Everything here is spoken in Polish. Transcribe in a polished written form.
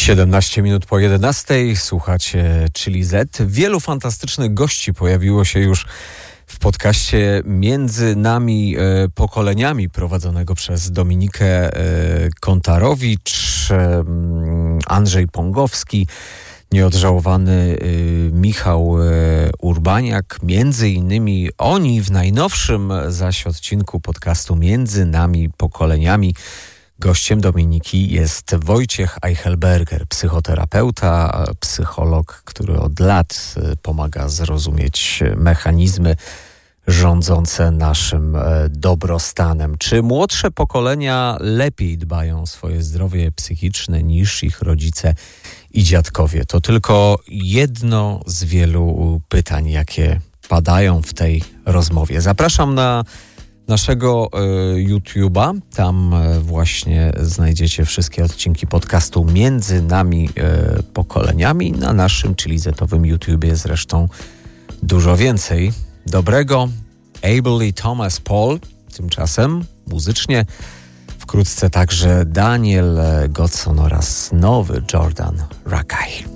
17 minut po 11. Słuchacie Chili Z. Wielu fantastycznych gości pojawiło się już w podcaście Między nami pokoleniami prowadzonego przez Dominikę Kontarowicz, Andrzej Pągowski, nieodżałowany Michał Urbaniak. Między innymi oni w najnowszym zaś odcinku podcastu Między nami pokoleniami gościem Dominiki jest Wojciech Eichelberger, psychoterapeuta, psycholog, który od lat pomaga zrozumieć mechanizmy rządzące naszym dobrostanem. Czy młodsze pokolenia lepiej dbają o swoje zdrowie psychiczne niż ich rodzice i dziadkowie? To tylko jedno z wielu pytań, jakie padają w tej rozmowie. Zapraszam na naszego YouTube'a. Tam właśnie znajdziecie wszystkie odcinki podcastu Między nami pokoleniami. Na naszym, czyli zetowym YouTubie zresztą dużo więcej dobrego. Abel i Thomas Paul, tymczasem muzycznie wkrótce także Daniel Godson oraz nowy Jordan Rakei.